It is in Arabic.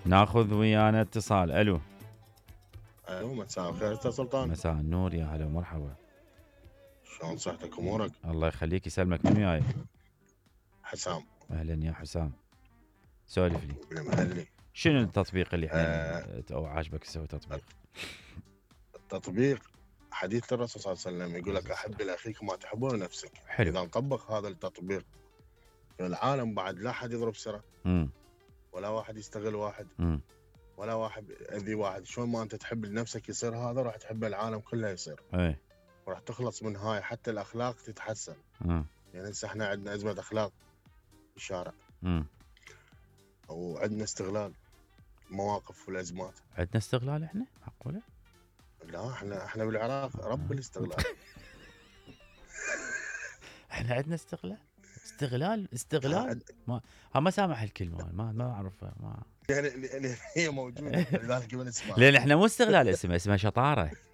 ناخذ ويانا اتصال. الو. الو، مساء الخير استاذ سلطان. مساء النور، يا هلا ومرحبا. شلون صحتك امورك؟ الله يخليك يسلمك. من وياي؟ حسام. اهلا يا حسام، سولف لي. المهلي. شنو التطبيق اللي احنا او عاجبك تسوي تطبيق؟ التطبيق حديث الرسول صلى الله عليه وسلم يقول لك احب لاخيك ما تحبه لنفسك. حلو. اذا نطبق هذا التطبيق في العالم بعد لا حد يضرب سره، ولا واحد يستغل واحد، ولا واحد يأذي واحد. شلون ما انت تحب لنفسك يصير هذا، راح تحب العالم كله يصير. ايه. وراح تخلص من هاي، حتى الاخلاق تتحسن. يعني هسه احنا عندنا ازمه اخلاق في الشارع، وعندنا استغلال المواقف والازمات. عندنا استغلال احنا؟ معقوله؟ لا، احنا بالعراق رب الاستغلال. احنا عندنا استغلال ما سامح الكلمه، ما اعرفها. ما يعني هي موجوده لذلك بنسمع. لان احنا مو استغلال، اسمها شطاره.